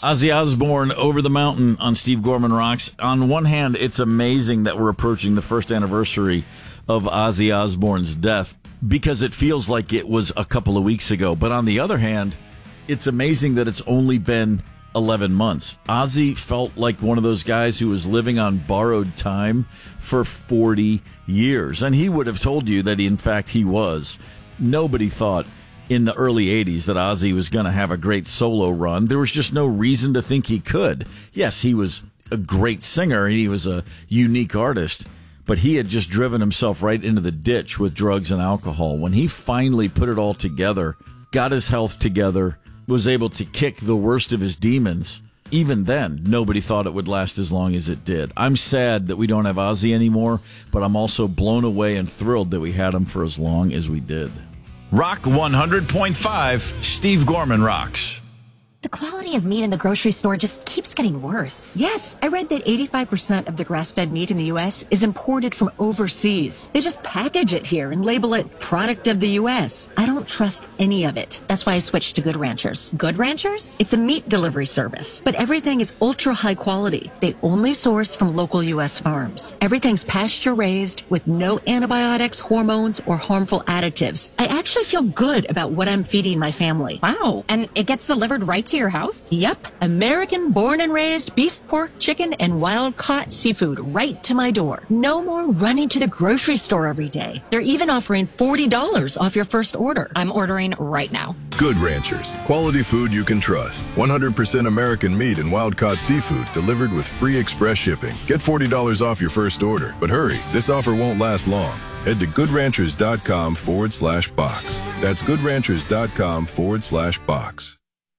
Ozzy Osbourne, Over the Mountain on Steve Gorman Rocks. On one hand, it's amazing that we're approaching the first anniversary of Ozzy Osbourne's death because it feels like it was a couple of weeks ago. But on the other hand, it's amazing that it's only been 11 months. Ozzy felt like one of those guys who was living on borrowed time for 40 years. And he would have told you that, in fact, he was. Nobody thought in the early 80s that Ozzy was going to have a great solo run. There was just no reason to think he could. Yes, he was a great singer and he was a unique artist, but he had just driven himself right into the ditch with drugs and alcohol. When he finally put it all together, got his health together, was able to kick the worst of his demons, even then, nobody thought it would last as long as it did. I'm sad that we don't have Ozzy anymore, but I'm also blown away and thrilled that we had him for as long as we did. Rock 100.5, Steve Gorman Rocks. The quality of meat in the grocery store just keeps getting worse. Yes, I read that 85% of the grass-fed meat in the U.S. is imported from overseas. They just package it here and label it product of the U.S. I don't trust any of it. That's why I switched to Good Ranchers. Good Ranchers? It's a meat delivery service, but everything is ultra high quality. They only source from local U.S. farms. Everything's pasture-raised with no antibiotics, hormones, or harmful additives. I actually feel good about what I'm feeding my family. Wow. And it gets delivered right to your house? Yep. American born and raised beef, pork, chicken, and wild-caught seafood right to my door. No more running to the grocery store every day. They're even offering $40 off your first order. I'm ordering right now. Good Ranchers. Quality food you can trust. 100% American meat and wild-caught seafood delivered with free express shipping. Get $40 off your first order. But hurry, this offer won't last long. Head to goodranchers.com/box. That's goodranchers.com/box.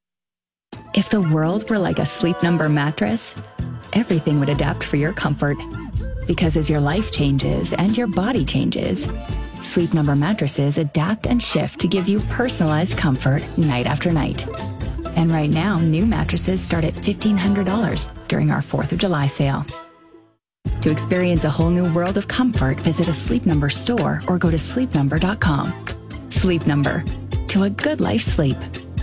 If the world were like a Sleep Number mattress, everything would adapt for your comfort. Because as your life changes and your body changes, Sleep Number mattresses adapt and shift to give you personalized comfort night after night. And right now, new mattresses start at $1,500 during our 4th of July sale. To experience a whole new world of comfort, visit a Sleep Number store or go to sleepnumber.com. Sleep Number. To a good life sleep.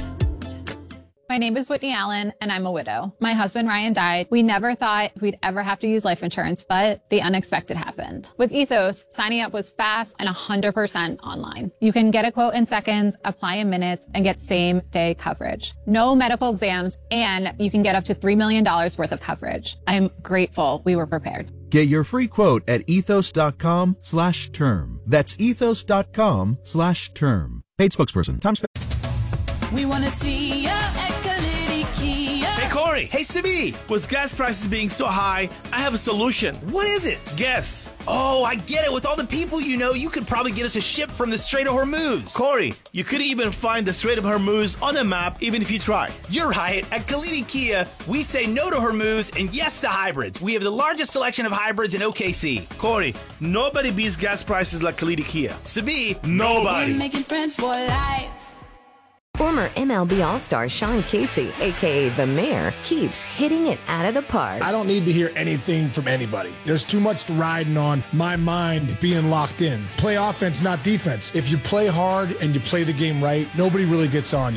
My name is Whitney Allen, and I'm a widow. My husband, Ryan, died. We never thought we'd ever have to use life insurance, but the unexpected happened. With Ethos, signing up was fast and 100% online. You can get a quote in seconds, apply in minutes, and get same-day coverage. No medical exams, and you can get up to $3 million worth of coverage. I'm grateful we were prepared. Get your free quote at ethos.com/term. That's ethos.com/term. Paid spokesperson. We want to see ya at Kalidi Kia. Hey, Corey. Hey, Sibi. With gas prices being so high, I have a solution. What is it? Guess. Oh, I get it. With all the people you know, you could probably get us a ship from the Strait of Hormuz. Corey, you could even find the Strait of Hormuz on a map even if you try. You're right. At Kalidi Kia, we say no to Hormuz and yes to hybrids. We have the largest selection of hybrids in OKC. Corey, nobody beats gas prices like Kalidi Kia. Sabi, nobody. We're making friends for life. Former MLB All-Star Sean Casey, a.k.a. The Mayor, keeps hitting it out of the park. I don't need to hear anything from anybody. There's too much riding on my mind being locked in. Play offense, not defense. If you play hard and you play the game right, nobody really gets on you.